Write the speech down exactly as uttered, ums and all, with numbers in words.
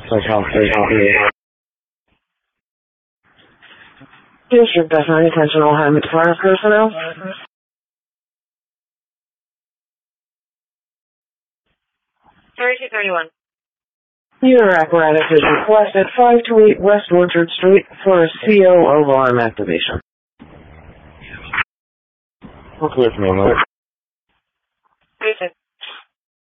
District definitely attention all Hamid Fire personnel. thirty-two thirty-one. Your apparatus is requested five two eight West Orchard Street for a C O alarm activation. We're clear from inlet. thirty-six.